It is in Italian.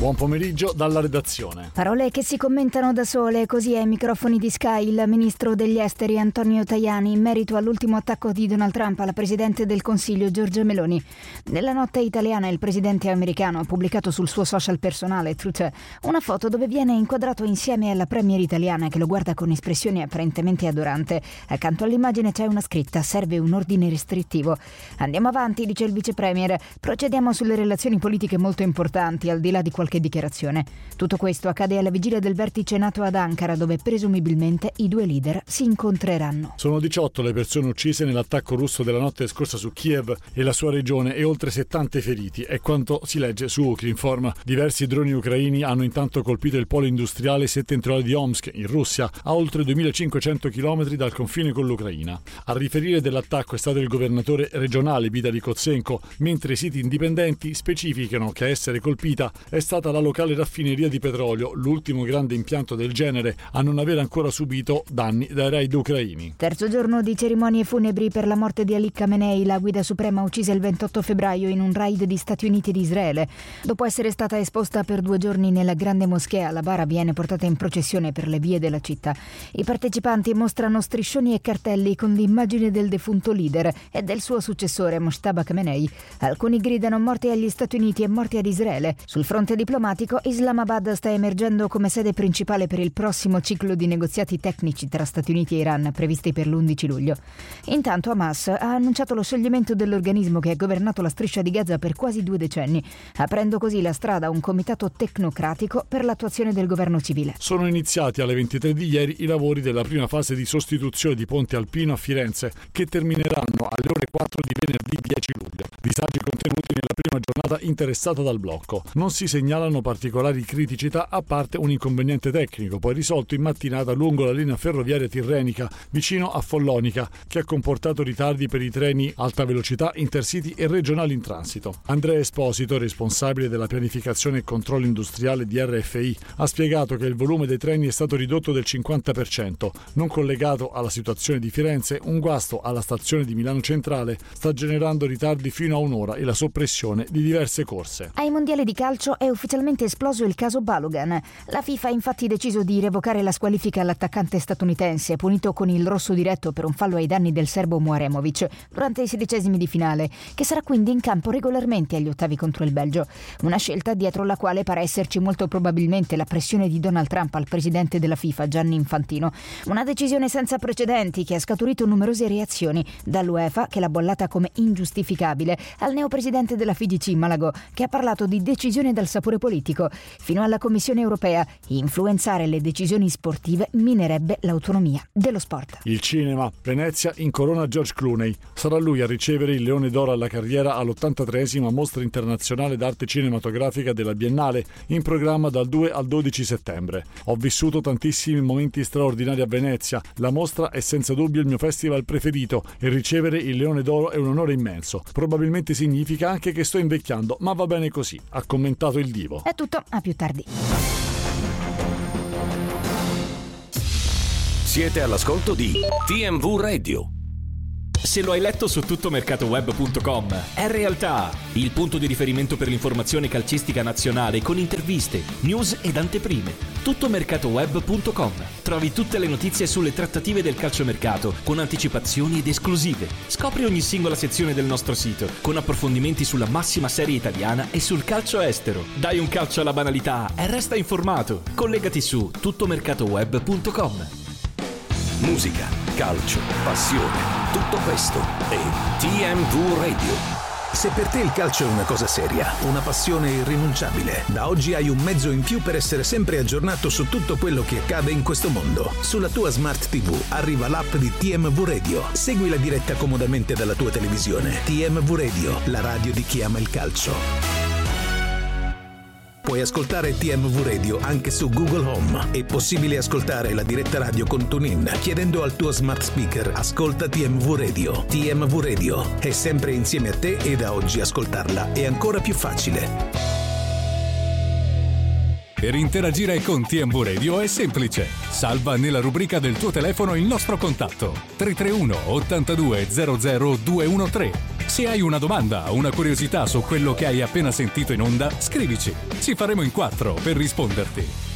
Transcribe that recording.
Buon pomeriggio dalla redazione. Parole che si commentano da sole, così ai microfoni di Sky il ministro degli esteri Antonio Tajani in merito all'ultimo attacco di Donald Trump alla presidente del Consiglio Giorgia Meloni. Nella notte italiana il presidente americano ha pubblicato sul suo social personale Truth una foto dove viene inquadrato insieme alla premier italiana che lo guarda con espressione apparentemente adorante. Accanto all'immagine c'è una scritta: serve un ordine restrittivo. Andiamo avanti, dice il vice premier, procediamo sulle relazioni politiche molto importanti al di là di qualche dichiarazione. Tutto questo accade alla vigilia del vertice NATO ad Ankara, dove presumibilmente i due leader si incontreranno. Sono 18 le persone uccise nell'attacco russo della notte scorsa su Kiev e la sua regione e oltre 70 feriti, è quanto si legge su Ukrinform. Diversi droni ucraini hanno intanto colpito il polo industriale settentrionale di Omsk, in Russia, a oltre 2500 km dal confine con l'Ucraina. A riferire dell'attacco è stato il governatore regionale Vitali Kotsenko, mentre i siti indipendenti specificano che a essere colpita è stata la locale raffineria di petrolio, l'ultimo grande impianto del genere a non aver ancora subito danni dai raid ucraini. Terzo giorno di cerimonie funebri per la morte di Ali Khamenei, la guida suprema uccisa il 28 febbraio in un raid di Stati Uniti ed Israele. Dopo essere stata esposta per 2 giorni nella grande moschea, la bara viene portata in processione per le vie della città. I partecipanti mostrano striscioni e cartelli con l'immagine del defunto leader e del suo successore Mojtaba Khamenei. Alcuni gridano morte agli Stati Uniti e morte ad Israele. Sul fronte diplomatico, Islamabad sta emergendo come sede principale per il prossimo ciclo di negoziati tecnici tra Stati Uniti e Iran previsti per l'11 luglio. Intanto Hamas ha annunciato lo scioglimento dell'organismo che ha governato la striscia di Gaza per quasi 2 decenni, aprendo così la strada a un comitato tecnocratico per l'attuazione del governo civile. Sono iniziati alle 23 di ieri i lavori della prima fase di sostituzione di Ponte Alpino a Firenze, che termineranno alle ore 4 di venerdì 10 luglio. Disagi contenuti nella prima giornata interessata dal blocco. Non si segnalano particolari criticità a parte un inconveniente tecnico poi risolto in mattinata lungo la linea ferroviaria tirrenica vicino a Follonica, che ha comportato ritardi per i treni alta velocità, intercity e regionali in transito. Andrea Esposito, responsabile della pianificazione e controllo industriale di RFI, ha spiegato che il volume dei treni è stato ridotto del 50%. Non collegato alla situazione di Firenze, un guasto alla stazione di Milano Centrale sta generando ritardi fino a un'ora e la soppressione di diverse corse. Ai mondiali di calcio è ufficialmente esploso il caso Balogan. La FIFA ha infatti deciso di revocare la squalifica all'attaccante statunitense, punito con il rosso diretto per un fallo ai danni del serbo Muaremovic durante i 16esimi di finale, che sarà quindi in campo regolarmente agli ottavi contro il Belgio. Una scelta dietro la quale pare esserci molto probabilmente la pressione di Donald Trump al presidente della FIFA, Gianni Infantino. Una decisione senza precedenti che ha scaturito numerose reazioni, dall'UEFA, che l'ha bollata come ingiustificabile, al neopresidente della FIGC, Malagò, che ha parlato di decisione dal sapore politico, fino alla Commissione europea. Influenzare le decisioni sportive minerebbe l'autonomia dello sport. Il cinema. Venezia incorona George Clooney. Sarà lui a ricevere il Leone d'Oro alla carriera all'83esima Mostra Internazionale d'Arte Cinematografica della Biennale, in programma dal 2 al 12 settembre. Ho vissuto tantissimi momenti straordinari a Venezia. La mostra è senza dubbio il mio festival preferito e ricevere il Leone d'Oro è un onore immenso. Probabilmente significa anche che sto invecchiando, ma va bene così, ha commentato il divo. È tutto, a più tardi. Siete all'ascolto di TMV Radio. Se lo hai letto su tuttomercatoweb.com, è realtà, il punto di riferimento per l'informazione calcistica nazionale con interviste, news ed anteprime. Tuttomercatoweb.com. Trovi tutte le notizie sulle trattative del calciomercato con anticipazioni ed esclusive. Scopri ogni singola sezione del nostro sito con approfondimenti sulla massima serie italiana e sul calcio estero. Dai un calcio alla banalità e resta informato. Collegati su tuttomercatoweb.com. Musica, calcio, passione, tutto questo è TMV Radio. Se per te il calcio è una cosa seria, una passione irrinunciabile, da oggi hai un mezzo in più per essere sempre aggiornato su tutto quello che accade in questo mondo. Sulla tua Smart TV arriva l'app di TMV Radio. Segui la diretta comodamente dalla tua televisione. TMV Radio, la radio di chi ama il calcio. Puoi ascoltare TMV Radio anche su Google Home. È possibile ascoltare la diretta radio con TuneIn chiedendo al tuo smart speaker "Ascolta TMV Radio". TMV Radio è sempre insieme a te e da oggi ascoltarla è ancora più facile. Per interagire con TMV Radio è semplice. Salva nella rubrica del tuo telefono il nostro contatto 331 82 00 213. Se hai una domanda o una curiosità su quello che hai appena sentito in onda, scrivici. Ci faremo in 4 per risponderti.